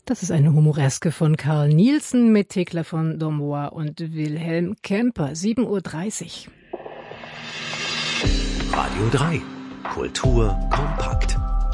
Das ist eine Humoreske von Carl Nielsen mit Thekla von Domois und Wilhelm Kemper. 7:30 Uhr. Radio 3. Kultur kompakt.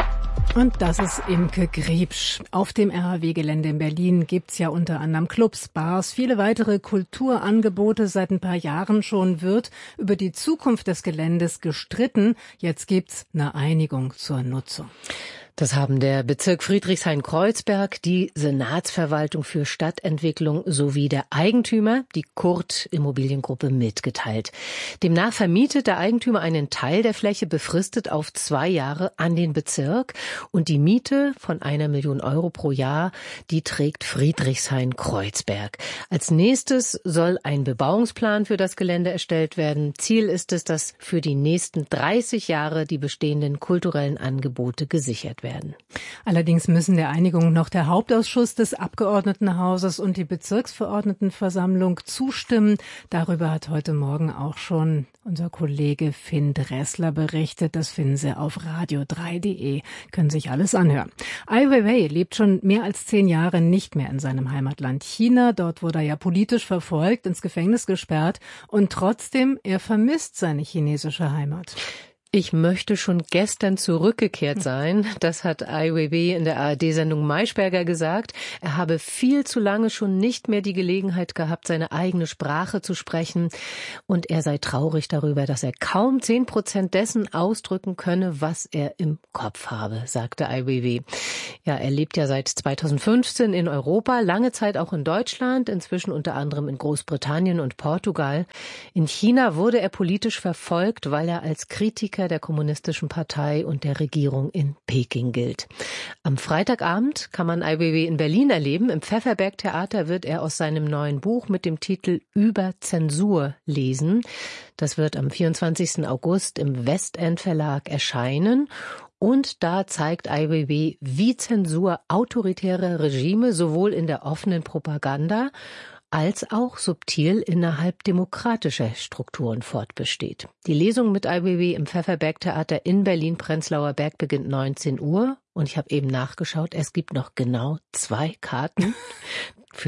Und das ist Imke Griebsch. Auf dem RAW-Gelände in Berlin gibt's ja unter anderem Clubs, Bars, viele weitere Kulturangebote. Seit ein paar Jahren schon wird über die Zukunft des Geländes gestritten. Jetzt gibt's eine Einigung zur Nutzung. Das haben der Bezirk Friedrichshain-Kreuzberg, die Senatsverwaltung für Stadtentwicklung sowie der Eigentümer, die Kurt Immobiliengruppe, mitgeteilt. Demnach vermietet der Eigentümer einen Teil der Fläche befristet auf 2 Jahre an den Bezirk und die Miete von 1 Million Euro pro Jahr, die trägt Friedrichshain-Kreuzberg. Als nächstes soll ein Bebauungsplan für das Gelände erstellt werden. Ziel ist es, dass für die nächsten 30 Jahre die bestehenden kulturellen Angebote gesichert werden. Allerdings müssen der Einigung noch der Hauptausschuss des Abgeordnetenhauses und die Bezirksverordnetenversammlung zustimmen. Darüber hat heute Morgen auch schon unser Kollege Finn Dressler berichtet. Das finden Sie auf radio3.de. Können sich alles anhören. Ai Weiwei lebt schon mehr als 10 Jahre nicht mehr in seinem Heimatland China. Dort wurde er ja politisch verfolgt, ins Gefängnis gesperrt und trotzdem, er vermisst seine chinesische Heimat. Ich möchte schon gestern zurückgekehrt sein. Das hat Ai Weiwei in der ARD-Sendung Maischberger gesagt. Er habe viel zu lange schon nicht mehr die Gelegenheit gehabt, seine eigene Sprache zu sprechen. Und er sei traurig darüber, dass er kaum 10% dessen ausdrücken könne, was er im Kopf habe, sagte Ai Weiwei. Ja, er lebt ja seit 2015 in Europa, lange Zeit auch in Deutschland, inzwischen unter anderem in Großbritannien und Portugal. In China wurde er politisch verfolgt, weil er als Kritiker der Kommunistischen Partei und der Regierung in Peking gilt. Am Freitagabend kann man Ai Weiwei in Berlin erleben. Im Pfefferberg-Theater wird er aus seinem neuen Buch mit dem Titel Über Zensur lesen. Das wird am 24. August im Westend Verlag erscheinen. Und da zeigt Ai Weiwei, wie Zensur autoritäre Regime sowohl in der offenen Propaganda als auch subtil innerhalb demokratischer Strukturen fortbesteht. Die Lesung mit Ai Weiwei im Pfefferberg-Theater in Berlin-Prenzlauer Berg beginnt 19 Uhr. Und ich habe eben nachgeschaut, es gibt noch genau 2 Karten für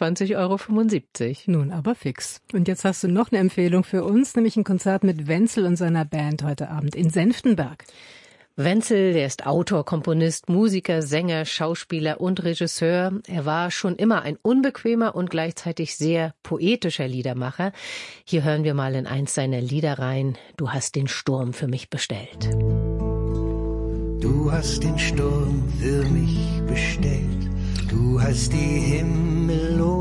23,75 €. Nun aber fix. Und jetzt hast du noch eine Empfehlung für uns, nämlich ein Konzert mit Wenzel und seiner Band heute Abend in Senftenberg. Wenzel, der ist Autor, Komponist, Musiker, Sänger, Schauspieler und Regisseur. Er war schon immer ein unbequemer und gleichzeitig sehr poetischer Liedermacher. Hier hören wir mal in eins seiner Lieder rein. Du hast den Sturm für mich bestellt. Du hast den Sturm für mich bestellt. Du hast die Himmel